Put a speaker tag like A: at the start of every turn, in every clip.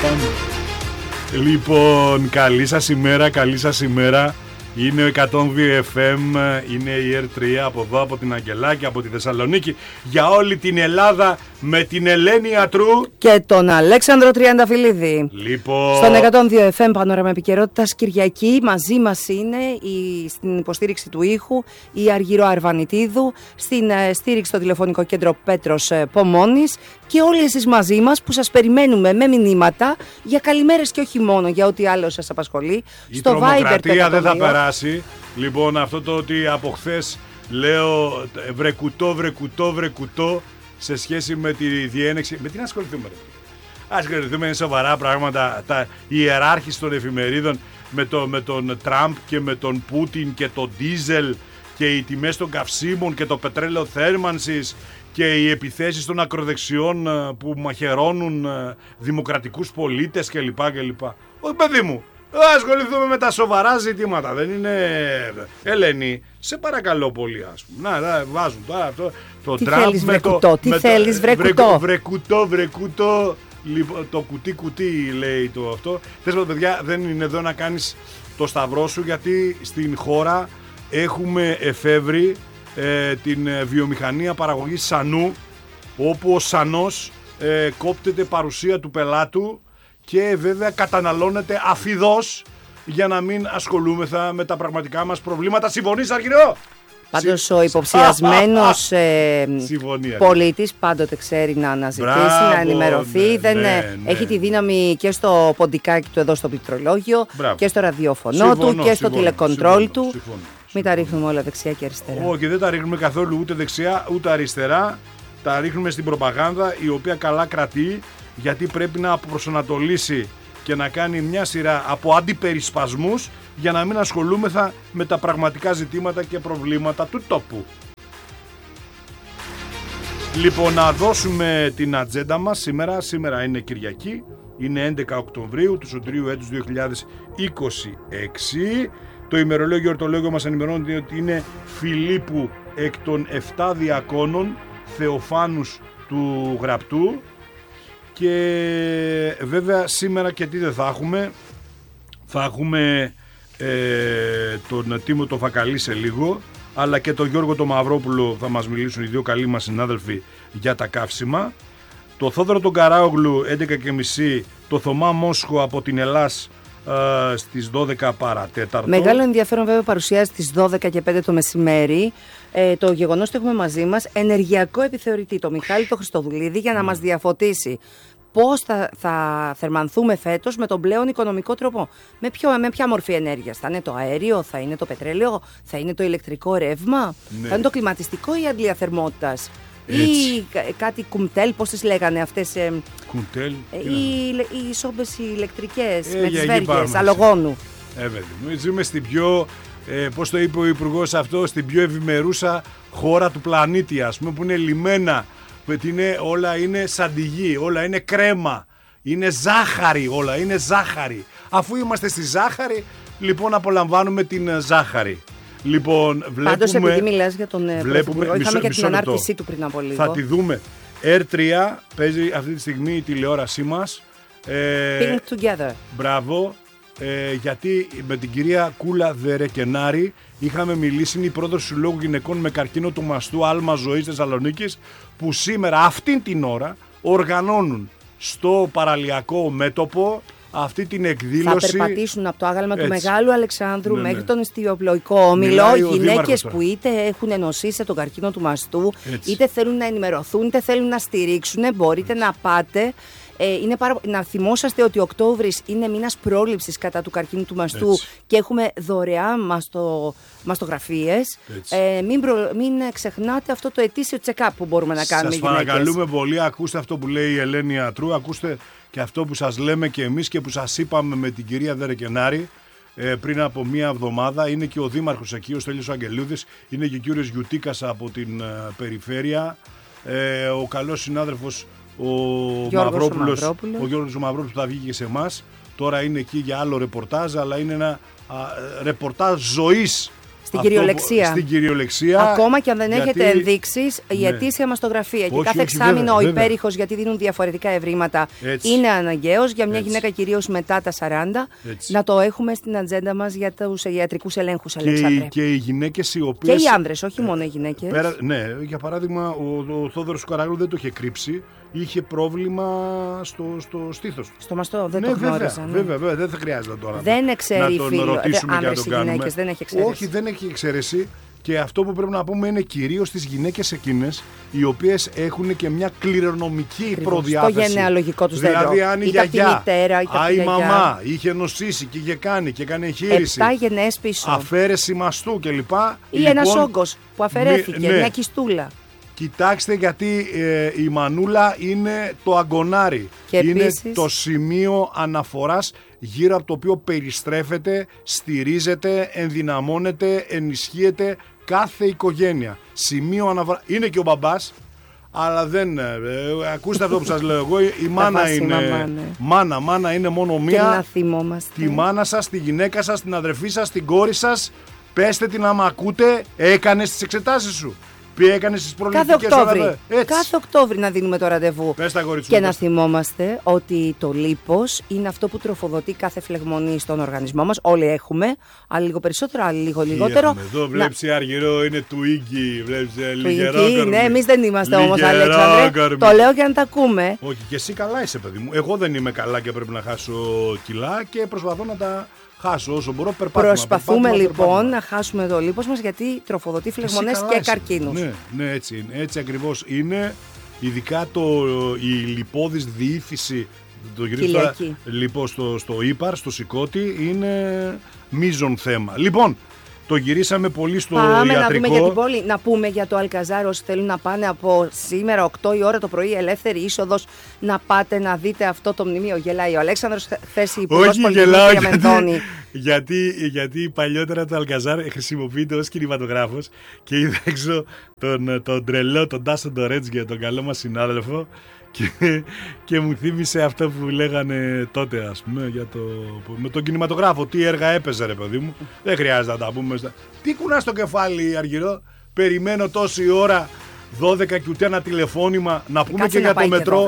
A: πάμε. Λοιπόν, καλή σας ημέρα, καλή σας ημέρα. Είναι ο 102 FM, είναι η R3 από εδώ, από την Αγγελάκη, από τη Θεσσαλονίκη, για όλη την Ελλάδα, με την Ελένη Ατρού
B: και τον Αλέξανδρο Τριανταφυλλίδη.
A: Λοιπόν,
B: στον 102 FM Πανόραμα Επικαιρότητας Κυριακή. Μαζί μας είναι στην υποστήριξη του ήχου η Αργυρό Αρβανιτίδου, στην στήριξη στο τηλεφωνικό κέντρο Πέτρος Πομώνης, και όλοι εσείς μαζί μας που σας περιμένουμε με μηνύματα για καλημέρες και όχι μόνο, για ό,τι άλλο σας απασχολεί.
A: Η τρομοκρατία δεν θα περάσει. Λοιπόν, αυτό το ότι από χθες λέω βρεκουτό σε σχέση με τη διένεξη. Με τι να ασχοληθούμε, ρε? Ασχοληθούμε, είναι σοβαρά πράγματα. Τα ιεράρχης των εφημερίδων με τον Τραμπ και με τον Πούτιν και το ντίζελ και οι τιμές των καυσίμων και το πετρέλαιο θέρμανσης και οι επιθέσεις των ακροδεξιών που μαχαιρώνουν δημοκρατικούς πολίτες κλπ. Όχι, παιδί μου, ασχοληθούμε με τα σοβαρά ζητήματα. Δεν είναι. Ελένη, σε παρακαλώ πολύ, ας πούμε. Να, βάζουν τώρα αυτό το
B: τι
A: Τραμπ
B: θέλεις,
A: με
B: βρεκουτό, τι θέλεις, βρεκουτό.
A: Βρεκουτό. Λοιπόν, το κουτί λέει το αυτό. Θες, παιδιά, δεν είναι εδώ να κάνεις το σταυρό σου, γιατί στην χώρα έχουμε εφεύρει την βιομηχανία παραγωγής σανού, όπου ο σανός κόπτεται παρουσία του πελάτου και βέβαια καταναλώνεται αφιδώς, για να μην ασχολούμεθα με τα πραγματικά μας προβλήματα. Συμφωνείς, Αργυρό?
B: Πάντως ο υποψιασμένος πολίτης πάντοτε ξέρει να αναζητήσει, να ενημερωθεί. Έχει τη δύναμη και στο ποντικάκι του εδώ στο πληκτρολόγιο, και στο ραδιόφωνο του και στο τηλεκοντρόλ του. Μην τα ρίχνουμε όλα δεξιά και αριστερά.
A: Όχι, δεν τα ρίχνουμε καθόλου ούτε δεξιά ούτε αριστερά. Τα ρίχνουμε στην προπαγάνδα, η οποία καλά κρατεί, γιατί πρέπει να προσανατολίσει και να κάνει μια σειρά από αντιπερισπασμούς για να μην ασχολούμεθα με τα πραγματικά ζητήματα και προβλήματα του τόπου. Λοιπόν, να δώσουμε την ατζέντα μας σήμερα. Σήμερα είναι Κυριακή, είναι 11 Οκτωβρίου του Σωτηρίου έτους 2026. Το ημερολόγιο ορτολόγιο μας ενημερώνει ότι είναι Φιλίππου εκ των 7 διακόνων Θεοφάνους του Γραπτού. Και βέβαια σήμερα και τι δεν θα έχουμε. Θα έχουμε τον Τίμο το Φακαλή σε λίγο, αλλά και τον Γιώργο το Μαυρόπουλο. Θα μας μιλήσουν οι δύο καλοί μας συνάδελφοι για τα καύσιμα. Το Θόδωρο τον Καράογλου 11.30, το Θωμά Μόσχο από την Ελλάς στις 12 παρατέταρτο.
B: Μεγάλο ενδιαφέρον βέβαια παρουσιάζει στις 12 και 5 το μεσημέρι το γεγονός ότι έχουμε μαζί μας ενεργειακό επιθεωρητή, το Μιχάλη το Χριστοδουλίδη, για να μας διαφωτίσει πώς θα θερμανθούμε φέτος με τον πλέον οικονομικό τρόπο. Με ποια μορφή ενέργειας? Θα είναι το αέριο, θα είναι το πετρέλαιο, θα είναι το ηλεκτρικό ρεύμα, θα είναι το κλιματιστικό ή η αντλία θερμότητας? Ή κάτι κουμτέλ, πώς τις λέγανε αυτές,
A: κουμτέλ,
B: οι σόμπες ηλεκτρικές με τις βέργες αλογόνου.
A: Ζούμε στην πιο, πώς το είπε ο Υπουργός αυτό, στην πιο ευημερούσα χώρα του πλανήτη, ας πούμε, που είναι λιμένα, που όλα είναι σαντιγί, όλα είναι κρέμα, είναι ζάχαρη, όλα είναι ζάχαρη. Αφού είμαστε στη ζάχαρη, λοιπόν απολαμβάνουμε την ζάχαρη. Λοιπόν, βλέπουμε. Πάντως, επειδή
B: μιλάς για τον Πρωθυπουργό, είχαμε και την ανάρτησή του πριν από λίγο.
A: Θα τη δούμε. R3 παίζει αυτή τη στιγμή η τηλεόρασή μας.
B: Pink Together.
A: Μπράβο. Γιατί με την κυρία Κούλα Δερεκενάρη είχαμε μιλήσει, είναι η πρόεδρος του Συλλόγου Γυναικών με Καρκίνο του Μαστού Άλμα Ζωής Θεσσαλονίκης, που σήμερα αυτήν την ώρα οργανώνουν στο παραλιακό μέτωπο αυτή την εκδήλωση.
B: Θα περπατήσουν από το άγαλμα του Μεγάλου Αλεξάνδρου μέχρι τον Ιστιοπλοϊκό Όμιλο γυναίκες που είτε έχουν νοσήσει τον καρκίνο του μαστού, είτε θέλουν να ενημερωθούν, είτε θέλουν να στηρίξουν. Μπορείτε να πάτε. Να θυμόσαστε ότι ο Οκτώβρης είναι μήνας πρόληψης κατά του καρκίνου του μαστού και έχουμε δωρεάν μαστογραφίες. Μην ξεχνάτε αυτό το ετήσιο check-up που μπορούμε να κάνουμε.
A: Σας παρακαλούμε πολύ, ακούστε αυτό που λέει η Ελένη Ατρού, ακούστε και αυτό που σας λέμε και εμείς και που σας είπαμε με την κυρία Δερεκενάρη πριν από μία εβδομάδα. Είναι και ο δήμαρχος εκεί, ο Στέλιος Αγγελούδης, είναι και ο κύριος Γιουτίκας από την περιφέρεια, ο καλός συνάδελφος ο Γιώργος ο Μαυρόπουλος που θα βγει και σε εμάς. Τώρα είναι εκεί για άλλο ρεπορτάζ, αλλά είναι ένα ρεπορτάζ ζωής
B: Στην
A: κυριολεξία.
B: Ακόμα και αν δεν έχετε ενδείξεις, η ετήσια μαστογραφία και κάθε εξάμηνο ο υπέρηχος, γιατί δίνουν διαφορετικά ευρήματα, είναι αναγκαίος για μια γυναίκα κυρίως μετά τα 40. Να το έχουμε στην ατζέντα μας για τους ιατρικούς ελέγχους, Αλέξανδρε.
A: Και οι γυναίκες οι οποίες.
B: Και οι άνδρες, όχι μόνο οι γυναίκες.
A: Ναι, για παράδειγμα, ο Θόδωρος Καράγλου δεν το είχε κρύψει. Είχε πρόβλημα στο στήθος.
B: Στο μαστό, δεν το γνώριζα.
A: Βέβαια, δεν θα χρειάζεται τώρα
B: δεν
A: να τον ρωτήσουμε και να τον κάνουμε.
B: Γυναίκες, δεν έχει εξαίρεση.
A: Όχι, δεν έχει εξαίρεση. Και αυτό που πρέπει να πούμε είναι κυρίως τις γυναίκες εκείνες οι οποίες έχουν και μια κληρονομική προδιάθεση.
B: Το γενεαλογικό τους
A: δηλαδή,
B: δέντρο.
A: Δηλαδή, αν η γιαγιά, η μαμά είχε νοσήσει και είχε κάνει και έκανε εγχείρηση.
B: 7 γενναίες πίσω.
A: Αφαίρεση μαστού κλπ.
B: Ή ένας όγκος που αφαιρέθηκε, μια κιστούλα.
A: Κοιτάξτε, γιατί η μανούλα είναι το αγκονάρι.
B: Και
A: είναι
B: επίσης
A: το σημείο αναφοράς γύρω από το οποίο περιστρέφεται, στηρίζεται, ενδυναμώνεται, ενισχύεται κάθε οικογένεια. Σημείο αναφοράς. Είναι και ο μπαμπάς, αλλά δεν. Ακούστε αυτό που σας λέω εγώ. Η μάνα είναι. Μάνα είναι μόνο μία.
B: Και να θυμόμαστε.
A: Τη μάνα σας, τη γυναίκα σας, την αδερφή σας, την κόρη σας. Πέστε την άμα ακούτε, έκανες τις εξετάσεις σου. Έκανες τις προληπτικές
B: Κάθε Οκτώβρη να δίνουμε το ραντεβού.
A: Πες τα κορίτσι
B: και να θυμόμαστε ότι το λίπος είναι αυτό που τροφοδοτεί κάθε φλεγμονή στον οργανισμό μας. Όλοι έχουμε, αλλά λίγο περισσότερο, αλλά λίγο λιγότερο.
A: Εδώ βλέπεις αργυρό, είναι Twinkie, βλέπεις λιγερό.
B: Ναι, εμείς δεν είμαστε όμως, Αλέξανδρε. Το λέω για να τα ακούμε.
A: Όχι, και εσύ καλά είσαι, παιδί μου. Εγώ δεν είμαι καλά και πρέπει να χάσω κιλά και προσπαθώ να τα χάσω όσο μπορώ.
B: Προσπαθούμε λοιπόν να χάσουμε το λίπος μας, γιατί τροφοδοτεί φλεγμονές και καρκίνους.
A: Ναι, έτσι είναι. Έτσι ακριβώς είναι. Ειδικά η λιπόδης διήθηση, το γυρίζω λοιπόν στο ύπαρ, στο σηκώτη, είναι μείζον θέμα. Λοιπόν, το γυρίσαμε πολύ στο
B: Πάμε
A: ιατρικό.
B: Να δούμε για την πόλη. Να πούμε για το Αλκαζάρ, όσοι θέλουν να πάνε από σήμερα 8 η ώρα το πρωί, ελεύθερη είσοδος, να πάτε να δείτε αυτό το μνημείο. Γελάει ο Αλέξανδρος, χθες υπουργός πολιτισμού για Μενδώνη.
A: Γιατί παλιότερα το Αλκαζάρ χρησιμοποιείται ως κινηματογράφος και είδα έξω τον τρελό, τον Τάσο Ντορέτζγκε, τον καλό μας συνάδελφο. Και μου θύμισε αυτό που λέγανε τότε, ας πούμε, με τον κινηματογράφο. Τι έργα έπαιζε, ρε παιδί μου. Δεν χρειάζεται να τα πούμε. Τι κουνάς στο κεφάλι, Αργυρό. Περιμένω τόση ώρα, 12 και ούτε ένα τηλεφώνημα. Να πούμε κάτσε και για το μετρό.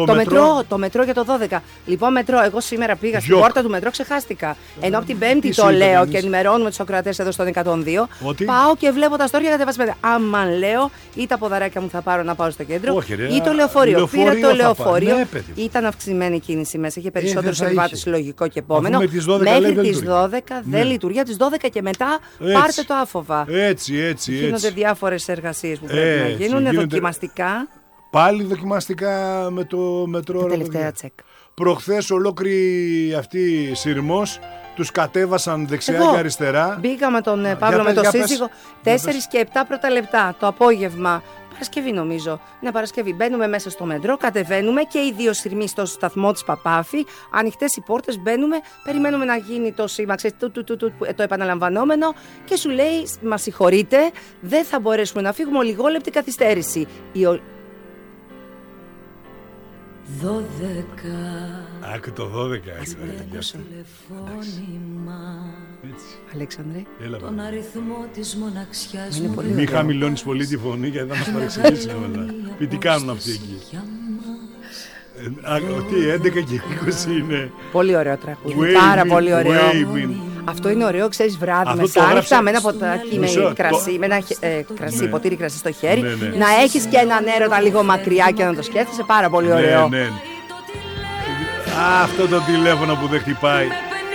B: Το μετρό για το 12. Λοιπόν, μετρό, εγώ σήμερα πήγα στην πόρτα του μετρό, ξεχάστηκα. Ενώ από την Πέμπτη το λέω και ενημερώνουμε τους ακροατές εδώ στον 102. Πάω και βλέπω τα στόρια κατεβασμένα. Άμα λέω, ή τα ποδαράκια μου θα πάρω να πάω στο κέντρο, ή το λεωφορείο. Πήρα το λεωφορείο. Ήταν αυξημένη κίνηση μέσα, είχε περισσότερους επιβάτες, λογικό και επόμενο. Μέχρι τις 12 δεν λειτουργεί. Από τις 12 και μετά πάρτε το άφοβα.
A: Έτσι.
B: Γίνονται διάφορες εργασίες που πρέπει να γίνουν. Είναι δοκιμαστικά.
A: Πάλι δοκιμαστικά με το μετρό.
B: Τα τελευταία τσεκ.
A: Προχθές ολόκληρη αυτή σειρμός τους κατέβασαν δεξιά και αριστερά.
B: Μπήκα με τον Παύλο με τον σύζυγο 4 και 7 πρώτα λεπτά το απόγευμα. Παρασκευή νομίζω. Ναι, Παρασκευή. Μπαίνουμε μέσα στο μετρό, κατεβαίνουμε και οι δύο σειρμοί στο σταθμό της Παπάφη. Ανοιχτές οι πόρτες, μπαίνουμε, περιμένουμε να γίνει το σήμα, το επαναλαμβανόμενο και σου λέει, μας συγχωρείτε, δεν θα μπορέσουμε να φύγουμε, ολιγόλεπτη καθυστέρηση. 12.
A: Άκου το 12.
B: Αλέξανδρε,
C: τον αριθμό της μοναξιάς
B: μου.
A: Μη χαμηλώνεις πολύ τη φωνή γιατί θα μας παρεξηγήσει όλα. Τι κάνουν αυτοί εκεί. Τι 11 και 20 είναι.
B: Πολύ ωραίο τραγούδι. Πάρα πολύ ωραίο. Αυτό είναι ωραίο, ξέρεις, βράδυ μεσάνυχτα με ένα ποτάκι με κρασί, με ένα ποτήρι κρασί στο χέρι. Να έχεις και έναν έρωτα λίγο μακριά και να το σκέφτεσαι. Πάρα πολύ ωραίο.
A: Αυτό το τηλέφωνο που δεν χτυπάει.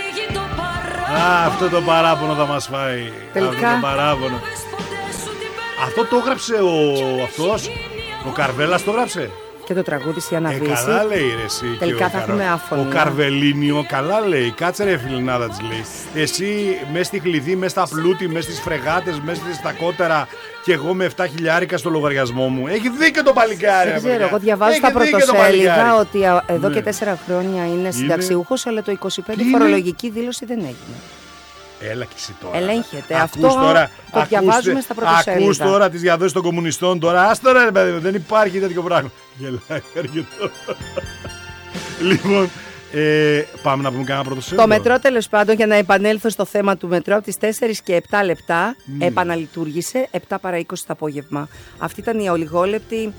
A: Αυτό το παράπονο θα μας φάει.
B: Τελικά.
A: Αυτό το παράπονο. Αυτό το έγραψε ο Καρβέλας το έγραψε.
B: Και το τραγούδι η Αναβίση.
A: Καλά λέει ρε εσύ.
B: Τελικά θα έχουμε άφωνο.
A: Ο Καρβελίνιο καλά λέει. Κάτσε ρε φιλινάδα της λέει. Εσύ μες στη χλειδί, μες στα πλούτη, μες στις φρεγάτες, μες στα κότερα και εγώ με 7 χιλιάρικα στο λογαριασμό μου. Έχει δίκιο το παλικάρι.
B: Δεν ξέρω, εγώ διαβάζω στα πρωτοσέλιδα ότι εδώ και 4 χρόνια είναι συνταξιούχος, αλλά το 25 φορολογική δήλωση δεν έγινε.
A: Έλα και εσύ τώρα.
B: Ελέγχεται. Αυτό τώρα, το διαβάζουμε στα πρωτοσέλιδα.
A: Ακούς τώρα τις διαδόσεις των κομμουνιστών τώρα. Ας τώρα ρε παιδί, δεν υπάρχει τέτοιο πράγμα. Γελάει αρκετό. Λοιπόν, Πάμε να πούμε κανένα πρωτοσέλιδο.
B: Το μετρό, τέλος πάντων, για να επανέλθω στο θέμα του μετρό, από τις 4 και 7 λεπτά επαναλειτουργήσε 7 παρά 20 το απόγευμα. Αυτή ήταν η ολιγόλεπτη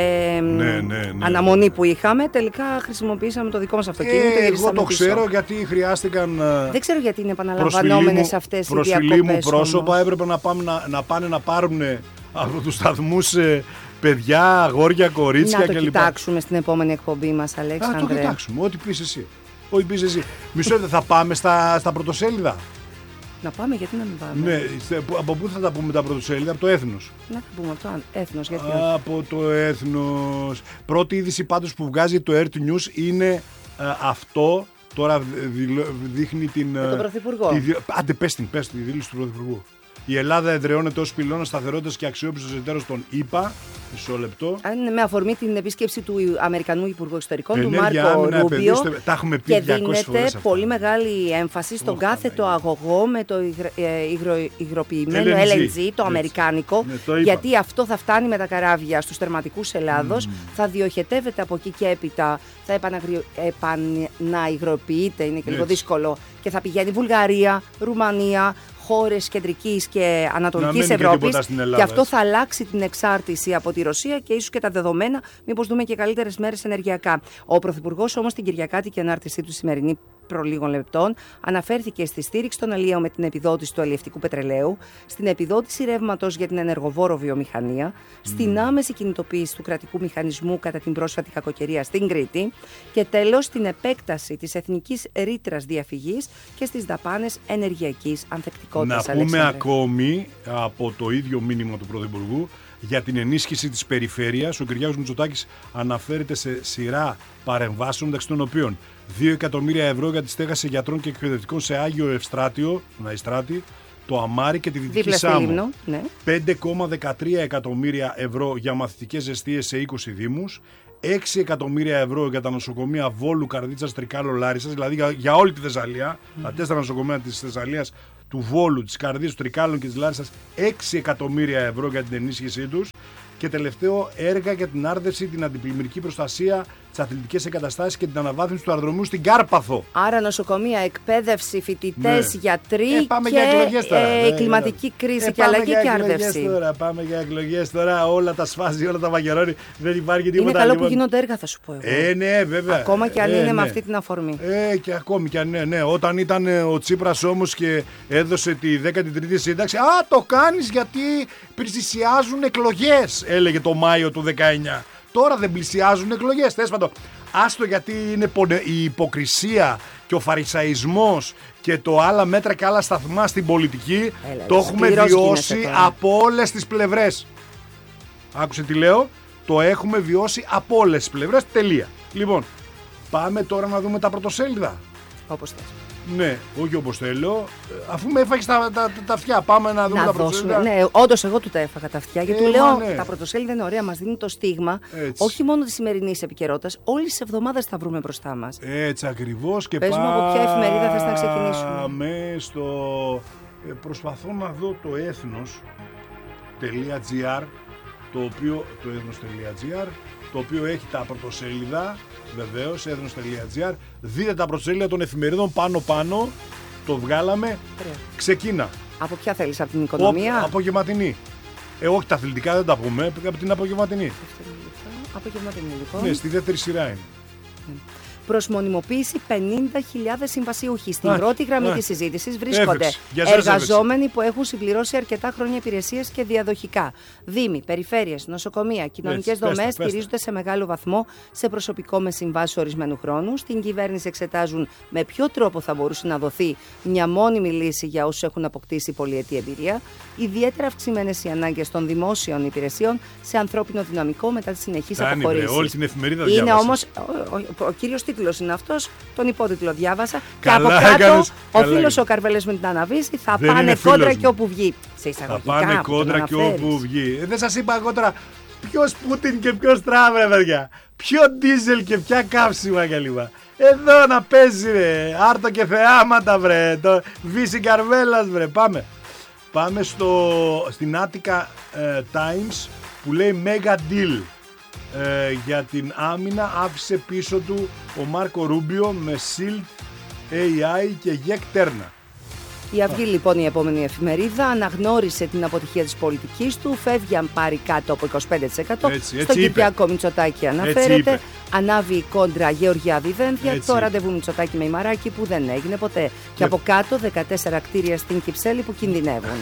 B: αναμονή που είχαμε. Τελικά χρησιμοποιήσαμε το δικό μας αυτοκίνητο.
A: Εγώ το ξέρω γιατί χρειάστηκαν.
B: Δεν ξέρω γιατί είναι επαναλαμβανόμενες αυτές οι διακοπές.
A: Προσφυλή μου πρόσωπα έπρεπε να πάνε να πάρουν από τους σταθμούς παιδιά, αγόρια, κορίτσια κλπ.
B: Να το κοιτάξουμε στην επόμενη εκπομπή μας, Αλέξανδρε.
A: Να το κοιτάξουμε, ό,τι πεις εσύ. Μισό λεπτό, θα πάμε στα πρωτοσέλιδα.
B: Να πάμε, γιατί να μην πάμε.
A: Ναι, από πού θα τα πούμε τα πρωτοσέλιδα, από το Έθνος.
B: Να τα πούμε από το Έθνος, γιατί
A: από το Έθνος. Πρώτη είδηση πάντως που βγάζει το RT News είναι αυτό. Τώρα δείχνει την.
B: τον Πρωθυπουργό.
A: Άντε, πες τη δήλωση του Πρωθυπουργού. Η Ελλάδα εδραιώνεται ως πυλώνα σταθερότητας και αξιόπιστος εταίρος των ΗΠΑ. Μισό λεπτό.
B: Με αφορμή την επίσκεψη του Αμερικανού Υπουργού Εξωτερικών, του Μάρκο Ρούμπιο.
A: Τα έχουμε πει
B: και δίνεται πολύ μεγάλη έμφαση στον κάθετο αγωγό με το υγροποιημένο LNG, το αμερικάνικο. Γιατί αυτό θα φτάνει με τα καράβια στους τερματικούς Ελλάδος, θα διοχετεύεται από εκεί και έπειτα, θα επαναυγροποιείται, είναι και λίγο δύσκολο, και θα πηγαίνει Βουλγαρία, Ρουμανία, χώρες κεντρικής και ανατολικής Ευρώπης, και αυτό θα αλλάξει την εξάρτηση από τη Ρωσία και ίσως και τα δεδομένα, μήπως δούμε και καλύτερες μέρες ενεργειακά. Ο Πρωθυπουργός όμως στην Κυριακάτικη ανάρτησή του σημερινή προ λίγων λεπτών αναφέρθηκε στη στήριξη των αλλιέων με την επιδότηση του αλλιευτικού πετρελαίου, στην επιδότηση ρεύματος για την ενεργοβόρο βιομηχανία, στην άμεση κινητοποίηση του κρατικού μηχανισμού κατά την πρόσφατη κακοκαιρία στην Κρήτη και τέλος στην επέκταση της εθνικής ρήτρας διαφυγής και στις δαπάνες ενεργειακής ανθεκτικότητας.
A: Να πούμε ακόμη από το ίδιο μήνυμα του Πρωθυπουργού για την ενίσχυση της περιφέρειας. Ο Κυριάκος Μητσοτάκης αναφέρεται σε σειρά παρεμβάσεων, μεταξύ των οποίων 2 εκατομμύρια ευρώ για τη στέγαση γιατρών και εκπαιδευτικών σε Άγιο Ευστράτιο, Ναϊστράτη, το Αμάρι και τη Δυτική Σάμο. 5,13 εκατομμύρια ευρώ για μαθητικές εστίες σε 20 δήμους. 6 εκατομμύρια ευρώ για τα νοσοκομεία Βόλου, Καρδίτσας, Τρικάλου, Λάρισσας, δηλαδή για όλη τη Θεσσαλία, τα 4 νοσοκομεία της Θεσσαλίας, του Βόλου, της Καρδίας, του Τρικάλων και της Λάρισσας, 6 εκατομμύρια ευρώ για την ενίσχυσή τους. Και τελευταίο, έργα για την άρδευση, την αντιπλημμυρική προστασία, τις αθλητικές εγκαταστάσεις και την αναβάθμιση του αεροδρομίου στην Κάρπαθο.
B: Άρα νοσοκομεία, εκπαίδευση, φοιτητές, γιατροί
A: και
B: η κλιματική κρίση και αλλαγή και άρδευση.
A: Πάμε για εκλογές τώρα, όλα τα σφάζει, όλα τα μαγειρώνει, δεν υπάρχει τίποτα.
B: Είναι καλό που γίνονται έργα, θα σου πω εγώ.
A: Ναι, βέβαια.
B: Ακόμα και αν είναι με αυτή την αφορμή.
A: Και ακόμη και αν ναι. Όταν ήταν ο Τσίπρας όμως και έδωσε τη 13η σύνταξη, το κάνεις γιατί πλησιάζουν εκλογές, έλεγε το Μάιο του 19. Τώρα δεν πλησιάζουν εκλογές. Άστο, γιατί είναι η υποκρισία και ο φαρισαϊσμός και το άλλα μέτρα και άλλα σταθμά στην πολιτική. Το έχουμε βιώσει από όλες τις πλευρές. Άκουσε τι λέω. Το έχουμε βιώσει από όλες τις πλευρές. Τελεία. Λοιπόν, πάμε τώρα να δούμε τα πρωτοσέλιδα.
B: Όπως θες.
A: Ναι, όχι όπως θέλω. Αφού με έφαγες τα αυτιά, πάμε να δούμε τα πρωτοσέλιδα.
B: Ναι, όντως εγώ του τα έφαγα τα αυτιά. Γιατί του λέω, τα πρωτοσέλιδα είναι ωραία, μας δίνουν το στίγμα. Έτσι. Όχι μόνο της σημερινής επικαιρότητας, όλες τις εβδομάδες θα βρούμε μπροστά μας.
A: Έτσι ακριβώς. Και
B: πες μου από ποια εφημερίδα θες να ξεκινήσουμε.
A: Προσπαθώ να δω το ethnos.gr, το ethnos.gr, το οποίο έχει τα πρωτοσέλιδα. Βεβαίως, ethnos.gr. Δείτε τα πρωτοσέλιδα των εφημερίδων πάνω. Το βγάλαμε. Ξεκίνα.
B: Από ποια θέλεις, από την Οικονομία?
A: Απογευματινή. Όχι, τα αθλητικά δεν τα πούμε. Από την απογευματινή.
B: Απογευματινή, λοιπόν.
A: Ναι, στη δεύτερη σειρά είναι.
B: Προς μονιμοποίηση 50.000 συμβασιούχοι. Στην πρώτη γραμμή της συζήτησης βρίσκονται εργαζόμενοι που έχουν συμπληρώσει αρκετά χρόνια υπηρεσίες και διαδοχικά. Δήμοι, περιφέρειες, νοσοκομεία, κοινωνικές δομές στηρίζονται σε μεγάλο βαθμό σε προσωπικό με συμβάσεις ορισμένου χρόνου. Στην κυβέρνηση εξετάζουν με ποιο τρόπο θα μπορούσε να δοθεί μια μόνιμη λύση για όσους έχουν αποκτήσει πολυετή εμπειρία. Ιδιαίτερα αυξημένες οι ανάγκες των δημόσιων υπηρεσιών σε ανθρώπινο δυναμικό μετά τις συνεχείς αποχωρήσεις.
A: Όλη την εφημερίδα
B: είναι όμως ο κύριος τίτλος είναι αυτός, τον υπότιτλο διάβασα. Καλά, και από κάτω ο φίλος ο Καρβέλες με την αναβίση θα πάνε κόντρα και όπου βγει. Σε εισαγωγικά,
A: θα πάνε κόντρα και όπου βγει. Δεν σας είπα εγώ τώρα ποιος Πούτιν και ποιος Τραμπ, ρε παιδιά. Ποιο ντίζελ και ποια καύσιμα και λοιπά. Εδώ να παίζει, ρε. Άρτο και θεάματα, βρε. Το Βύση Καρβέλας, βρε. Πάμε στην Attica Times που λέει Mega Deal. για την άμυνα άφησε πίσω του ο Μάρκο Ρούμπιο με SILT, AI και Γεκ Τέρνα.
B: Η Αυγή λοιπόν, η επόμενη εφημερίδα, αναγνώρισε την αποτυχία της πολιτικής του, φεύγει αν πάρει κάτω από 25%. Στο Κυριάκο Μητσοτάκη αναφέρεται, ανάβει η κόντρα Γεωργιάδη Δένδια, το ραντεβού Μητσοτάκη με Ημαράκη που δεν έγινε ποτέ. Και από κάτω 14 κτίρια στην Κυψέλη που κινδυνεύουν.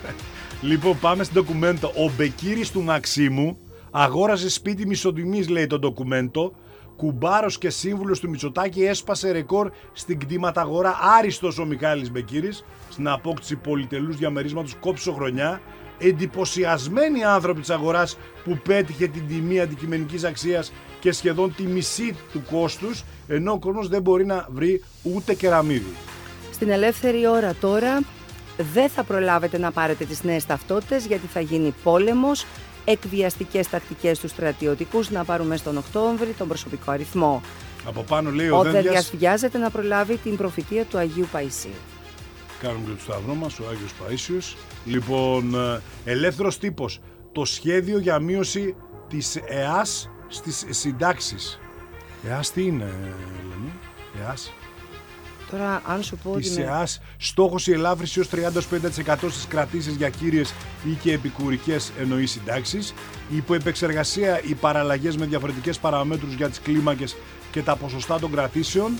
A: Λοιπόν, πάμε στην ντοκουμέντο. Ο Μπεκύρης του Μαξίμου αγόρασε σπίτι μισοτιμής, λέει το ντοκουμέντο. Κουμπάρος και σύμβουλος του Μητσοτάκη έσπασε ρεκόρ στην κτήματαγορά. Άριστος ο Μιχάλης Μπεκύρης στην απόκτηση πολυτελούς διαμερίσματος κόψω-χρονιά. Εντυπωσιασμένοι άνθρωποι της αγοράς που πέτυχε την τιμή αντικειμενικής αξίας και σχεδόν τη μισή του κόστους, ενώ ο κόσμος δεν μπορεί να βρει ούτε κεραμίδι.
B: Στην ελεύθερη ώρα τώρα δεν θα προλάβετε να πάρετε τις νέες ταυτότητες γιατί θα γίνει πόλεμος. Εκβιαστικές τακτικές τους στρατιωτικούς να πάρουμε στον Οκτώβρη τον προσωπικό αριθμό.
A: Από πάνω λέει
B: ο Δένδιας βιάζεται να προλάβει την προφητεία του Αγίου Παΐσιου.
A: Κάνουμε και το σταυρό μας, ο Άγιος Παΐσιος. Λοιπόν, ελεύθερος τύπος. Το σχέδιο για μείωση της ΕΑΣ στις συντάξεις. ΕΑΣ τι είναι, Ελένη? ΕΑΣ.
B: Τώρα, αν σου πω ότι
A: της ΕΑΣ, στόχος η ελάφρυνση ως 30-35% στις κρατήσεις για κύριες ή και επικουρικές εννοεί συντάξεις. Υπό επεξεργασία οι παραλλαγές με διαφορετικές παραμέτρους για τις κλίμακες και τα ποσοστά των κρατήσεων.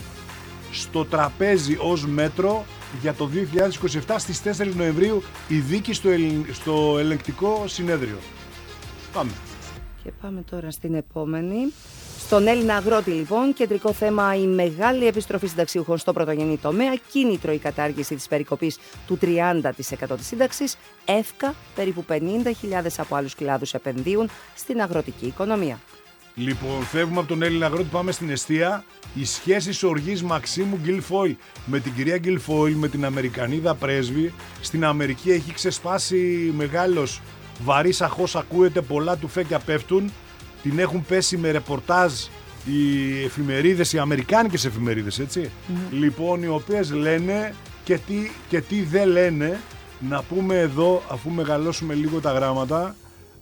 A: Στο τραπέζι ως μέτρο για το 2027 στις 4 Νοεμβρίου η δίκη στο ελεγκτικό συνέδριο. Πάμε.
B: Και πάμε τώρα στην επόμενη. Στον Έλληνα αγρότη λοιπόν, κεντρικό θέμα η μεγάλη επιστροφή συνταξιούχων στο πρωτογενή τομέα, κίνητρο η κατάργηση της περικοπής του 30% της σύνταξης, εύκα περίπου 50.000 από άλλους κλάδους επενδύουν στην αγροτική οικονομία.
A: Λοιπόν, φεύγουμε από τον Έλληνα αγρότη, πάμε στην εστία. Η σχέση οργής Μαξίμου Γκιλφόιλ με την κυρία Γκιλφόιλ, με την Αμερικανίδα πρέσβη, στην Αμερική έχει ξεσπάσει μεγάλος βαρύς αχώς, ακούεται, πολλά του φέκια πέφτουν. Την έχουν πέσει με ρεπορτάζ οι εφημερίδες, οι αμερικάνικες εφημερίδες, έτσι. Λοιπόν, οι οποίες λένε και τι δεν λένε. Να πούμε εδώ, αφού μεγαλώσουμε λίγο τα γράμματα,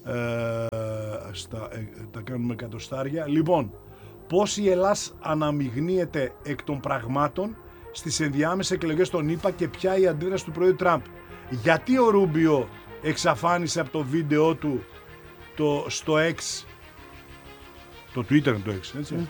A: τα κάνουμε εκατοστάρια. Λοιπόν, πώς η Ελλάς αναμειγνύεται εκ των πραγμάτων στις ενδιάμεσες εκλογές των ΗΠΑ και ποια η αντίδραση του πρόεδρου Τραμπ. Γιατί ο Ρούμπιο εξαφάνισε από το βίντεο του στο X, το Twitter είναι το X, έτσι,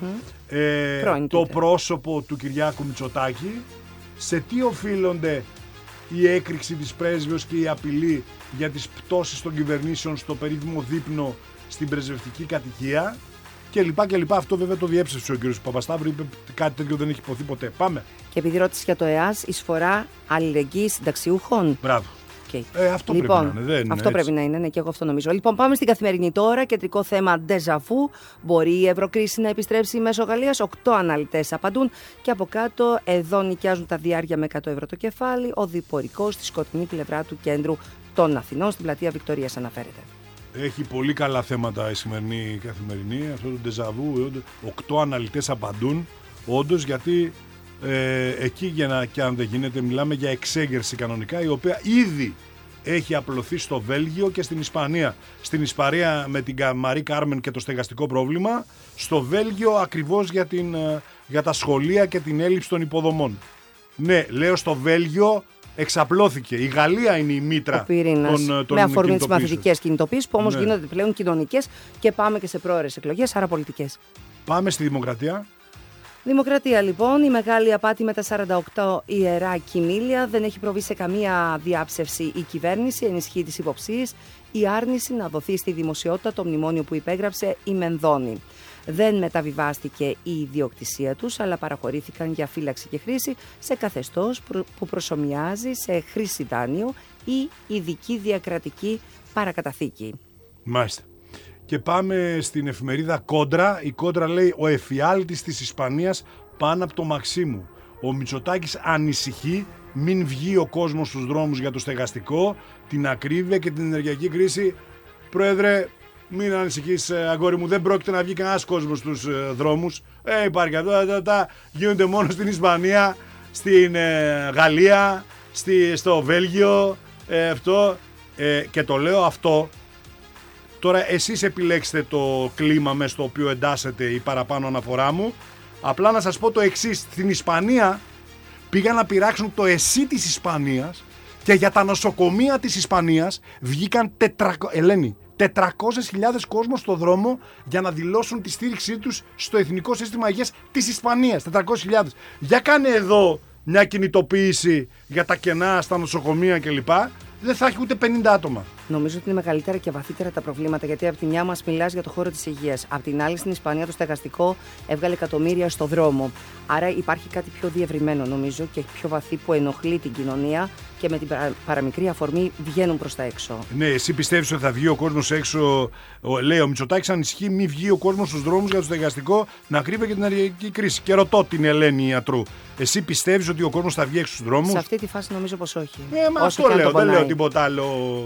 A: το πρόσωπο του Κυριάκου Μητσοτάκη, σε τι οφείλονται η έκρηξη της πρέσβεως και η απειλή για τις πτώσεις των κυβερνήσεων στο περίφημο δείπνο στην πρεσβευτική κατοικία κλπ. Αυτό βέβαια το διέψευσε ο κ. Παπασταύρου, είπε κάτι τέτοιο δεν έχει υποθεί ποτέ. Πάμε.
B: Και επειδή ρώτησε για το ΕΑΣ, εισφορά αλληλεγγύης συνταξιούχων.
A: Μπράβο.
B: Okay.
A: Αυτό λοιπόν, πρέπει να είναι.
B: Αυτό πρέπει να είναι, ναι, και εγώ αυτό νομίζω. Λοιπόν, πάμε στην Καθημερινή τώρα. Κεντρικό θέμα ντεζαβού. Μπορεί η ευρωκρίση να επιστρέψει μέσω Γαλλίας? 8 αναλυτές απαντούν. Και από κάτω, εδώ νοικιάζουν τα διάρκεια με 100 ευρώ το κεφάλι. Ο διπορικός στη σκοτεινή πλευρά του κέντρου των Αθηνών, στην πλατεία Βικτωρίας αναφέρεται.
A: Έχει πολύ καλά θέματα η σημερινή Καθημερινή. Αυτό το ντεζαβού, 8 αναλυτές απαντούν. Όντως, γιατί εκεί και αν δεν γίνεται, μιλάμε για εξέγερση κανονικά, η οποία ήδη έχει απλωθεί στο Βέλγιο και στην Ισπανία. Στην Ισπανία με την Μαρή Κάρμεν και το στεγαστικό πρόβλημα, στο Βέλγιο ακριβώς για τα σχολεία και την έλλειψη των υποδομών. Ναι, λέω στο Βέλγιο εξαπλώθηκε. Η Γαλλία είναι η μήτρα των
B: με αφορμή τις μαθητικές κινητοποίησεις που όμως γίνονται πλέον κοινωνικές και πάμε και σε πρόωρες εκλογές, άρα πολιτικές.
A: Πάμε στη Δημοκρατία.
B: Δημοκρατία λοιπόν, η μεγάλη απάτη με τα 48 ιερά κοιμήλια, δεν έχει προβεί σε καμία διάψευση η κυβέρνηση, ενισχύει τις υποψίες, η άρνηση να δοθεί στη δημοσιότητα το μνημόνιο που υπέγραψε η Μενδώνη. Δεν μεταβιβάστηκε η ιδιοκτησία τους, αλλά παραχωρήθηκαν για φύλαξη και χρήση σε καθεστώς που προσομοιάζει σε χρήση δάνειο ή ειδική διακρατική παρακαταθήκη.
A: Μάλιστα. Και πάμε στην εφημερίδα Κόντρα. Η Κόντρα λέει: ο εφιάλτης της Ισπανίας πάνω από το Μαξίμου. Ο Μητσοτάκης ανησυχεί μην βγει ο κόσμος στους δρόμους για το στεγαστικό, την ακρίβεια και την ενεργειακή κρίση. Πρόεδρε, μην ανησυχείς, αγόρι μου, δεν πρόκειται να βγει κανένας κόσμος στους δρόμους. Υπάρχει αυτό, γίνονται μόνο στην Ισπανία, στην Γαλλία, στο Βέλγιο, αυτό. Και το λέω αυτό Τώρα εσείς επιλέξτε το κλίμα μέσα στο οποίο εντάσσεται η παραπάνω αναφορά μου. Απλά να σας πω το εξής. Στην Ισπανία πήγαν να πειράξουν το ΕΣΥ της Ισπανίας και για τα νοσοκομεία της Ισπανίας βγήκαν 400.000 κόσμο στο δρόμο για να δηλώσουν τη στήριξή τους στο Εθνικό Σύστημα Υγείας της Ισπανίας. 400.000. Για κάνε εδώ μια κινητοποίηση για τα κενά στα νοσοκομεία κλπ. Δεν θα έχει ούτε 50 άτομα.
B: Νομίζω ότι είναι μεγαλύτερα και βαθύτερα τα προβλήματα, γιατί από τη μια μας μιλάς για το χώρο της υγείας. Απ' την άλλη, στην Ισπανία το στεγαστικό έβγαλε εκατομμύρια στο δρόμο. Άρα υπάρχει κάτι πιο διευρυμένο, νομίζω, και πιο βαθύ που ενοχλεί την κοινωνία και με την παραμικρή αφορμή βγαίνουν προς τα έξω.
A: Ναι, εσύ πιστεύεις ότι θα βγει ο κόσμος έξω? Λέει ο Μητσοτάκης, αν ισχύει, μη βγει ο κόσμος στους δρόμους για το στεγαστικό να κρύβει και την ενεργειακή κρίση. Και ρωτώ την Ελένη Ιατρού. Εσύ πιστεύεις ότι ο κόσμος θα βγει έξω στους δρόμους?
B: Σε αυτή τη φάση νομίζω πως όχι.
A: Μα αυτό λέω, δεν λέω τίποτα άλλο.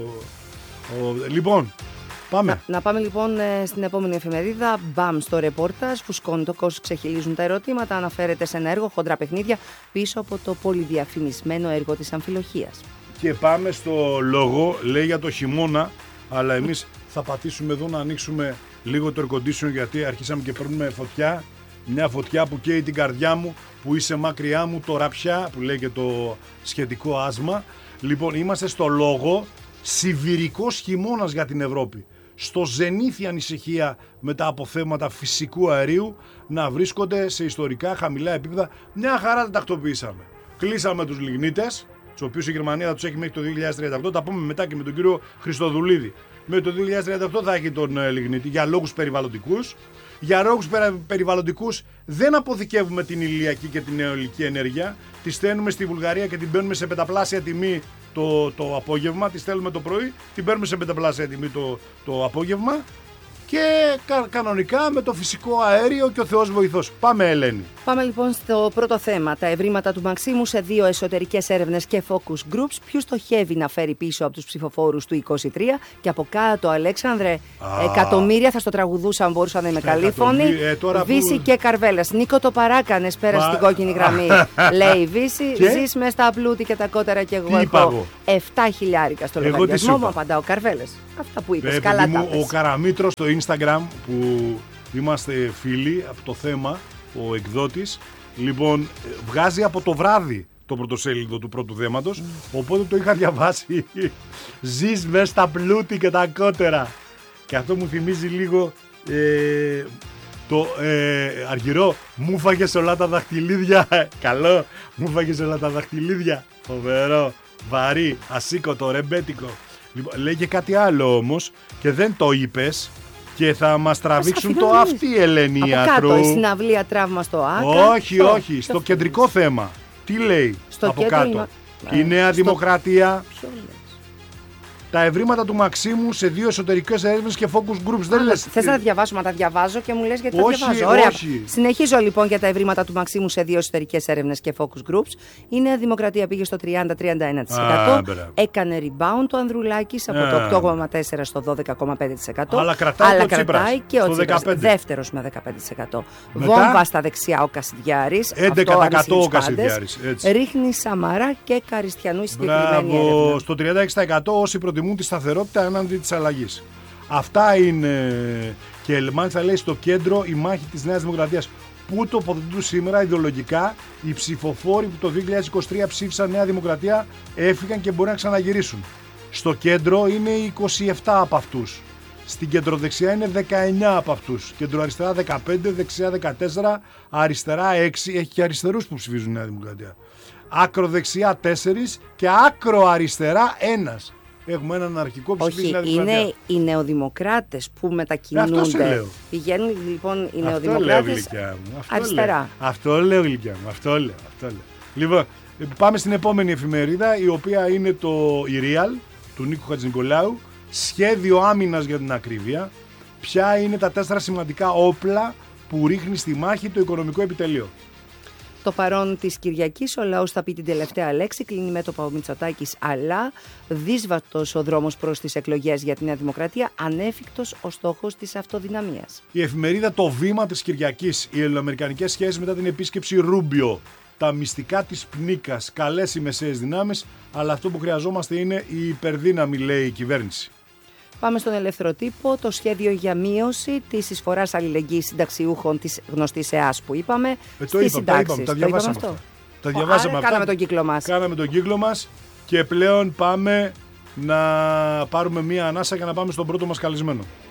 A: Λοιπόν, πάμε.
B: Να πάμε λοιπόν στην επόμενη εφημερίδα. Μπαμ στο ρεπόρταζ. Φουσκώνει το κόστος, ξεχυλίζουν τα ερωτήματα. Αναφέρεται σε ένα έργο, χοντρά παιχνίδια, πίσω από το πολυδιαφημισμένο έργο της αμφιλοχίας.
A: Και πάμε στο λόγο. Λέει για το χειμώνα, αλλά εμείς θα πατήσουμε εδώ να ανοίξουμε λίγο το air condition, γιατί αρχίσαμε και παίρνουμε φωτιά. Μια φωτιά που καίει την καρδιά μου, που είσαι μακριά μου, τώρα πια, που λέει και το σχετικό άσμα. Λοιπόν, είμαστε στο λόγο. Σιβηρικός χειμώνας για την Ευρώπη. Στο ζενήθ η ανησυχία με τα αποθέματα φυσικού αερίου να βρίσκονται σε ιστορικά χαμηλά επίπεδα. Μια χαρά τα τακτοποιήσαμε. Κλείσαμε τους λιγνίτες, τους οποίους η Γερμανία θα τους έχει μέχρι το 2038. Τα πούμε μετά και με τον κύριο Χριστοδουλίδη. Με το 2038 θα έχει τον λιγνίτη για λόγους περιβαλλοντικούς. Για λόγους περιβαλλοντικούς δεν αποθηκεύουμε την ηλιακή και την αιωλική ενέργεια. Τη στέλνουμε στη Βουλγαρία και την παίρνουμε σε πενταπλάσια τιμή το απόγευμα. Τη στέλνουμε το πρωί, την παίρνουμε σε πενταπλάσια τιμή το απόγευμα. Και κανονικά με το φυσικό αέριο και ο Θεός βοηθός. Πάμε, Ελένη.
B: Πάμε λοιπόν στο πρώτο θέμα. Τα ευρήματα του Μαξίμου σε 2 εσωτερικές έρευνες και focus groups. Ποιους στοχεύει να φέρει πίσω από τους ψηφοφόρους του 23? Και από κάτω, Αλέξανδρε, εκατομμύρια θα στο τραγουδούσαν, μπορούσα να είμαι καλή φωνή. Βύση και Καρβέλας. Νίκο, το παράκανες, πέρασε την κόκκινη γραμμή. Λέει η Βύση, ζεις μες στα πλούτη και τα κότερα και εγώ έχω 7 χιλιάρικα στο λογαριασμό μου. Απαντά ο Καρβέλας. Αυτά που είπες, καλά τα πες.
A: Ο Καραμήτρος στο Instagram, που είμαστε φίλοι από το θέμα, ο εκδότης, λοιπόν, βγάζει από το βράδυ το πρωτοσέλιδο του πρώτου θέματος, οπότε το είχα διαβάσει. Ζεις μες στα πλούτη και τα κότερα. Και αυτό μου θυμίζει λίγο το Αργυρό, μου φάγες όλα τα δαχτυλίδια. Καλό, μου φάγες όλα τα δαχτυλίδια. Φοβερό, βαρύ, ασήκωτο, ρεμπέτικο. Λοιπόν, λέει και κάτι άλλο όμως και δεν το είπες και θα μας τραβήξουν το αυτή, Ελένη Ιατρού.
B: Από κάτω, η συναυλία τραύμα στο Άκα.
A: Όχι, στο κεντρικό θέμα. Τι λέει στο από κάτω? Η Νέα Δημοκρατία.
B: Ποιο λες?
A: Τα ευρήματα του Μαξίμου σε 2 εσωτερικές έρευνες και focus groups. Δεν λες.
B: Θες να τα διαβάσω, μα τα διαβάζω και μου λες γιατί τα διαβάζω. Ωραία. Συνεχίζω λοιπόν για τα ευρήματα του Μαξίμου σε 2 εσωτερικές έρευνες και focus groups. Η Νέα Δημοκρατία πήγε στο 30-31%. Έκανε rebound το Ανδρουλάκης από το 8,4% στο 12,5%.
A: Αλλά κρατάει
B: και ο Τσίπρας δεύτερος με 15%. Βόμβα στα δεξιά ο Κασιδιάρης.
A: 11% ο Κασιδιάρης.
B: Ρίχνει Σαμαρά και Καριστιανού συγκεκριμένη έρευνα.
A: Στο 36% όσοι προτιμούν τη σταθερότητα έναντι της αλλαγής. Αυτά είναι. Και μάλιστα λέει στο κέντρο η μάχη της Νέας Δημοκρατίας. Πού τοποθετούν σήμερα ιδεολογικά οι ψηφοφόροι που το 2023 ψήφισαν Νέα Δημοκρατία, έφυγαν και μπορεί να ξαναγυρίσουν. Στο κέντρο είναι 27 από αυτούς. Στην κεντροδεξιά είναι 19 από αυτούς. Κεντροαριστερά 15, δεξιά 14, αριστερά 6. Έχει και αριστερούς που ψηφίζουν Νέα Δημοκρατία. Άκροδεξιά 4 και άκροαριστερά 1. Έχουμε έναν αρχικό που ψηφίζει Νέα Δημοκρατία.
B: Είναι οι νεοδημοκράτες που μετακινούνται.
A: Αυτό σε λέω.
B: Πηγαίνουν λοιπόν οι νεοδημοκράτες αριστερά.
A: Αυτό λέω, γλυκιά μου. Αυτό λέω. Λοιπόν, πάμε στην επόμενη εφημερίδα, η οποία είναι η Real του Νίκου Χατζηνικολάου. Σχέδιο άμυνας για την ακρίβεια. Ποια είναι τα 4 σημαντικά όπλα που ρίχνει στη μάχη το οικονομικό επιτελείο?
B: Το παρόν της Κυριακής, ο λαός θα πει την τελευταία λέξη, κλείνει μέτωπα ο Μητσοτάκης, αλλά δύσβατος ο δρόμος προς τις εκλογές για τη Νέα Δημοκρατία, ανέφικτος ο στόχος της αυτοδυναμίας.
A: Η εφημερίδα Το Βήμα της Κυριακής, οι ελληνοαμερικανικές σχέσεις μετά την επίσκεψη Ρούμπιο, τα μυστικά της πνίκας, καλές οι μεσαίες δυνάμεις, αλλά αυτό που χρειαζόμαστε είναι η υπερδύναμη, λέει η κυβέρνηση.
B: Πάμε στον ελεύθερο τύπο. Το σχέδιο για μείωση της εισφοράς αλληλεγγύης συνταξιούχων της γνωστής ΕΑΣ που είπαμε.
A: Στις συντάξεις. Τα διαβάσαμε αυτό. Τα διαβάσαμε αυτά.
B: Κάναμε τον κύκλο μας.
A: Κάναμε τον κύκλο μας και πλέον πάμε να πάρουμε μία ανάσα και να πάμε στον πρώτο μας καλεσμένο.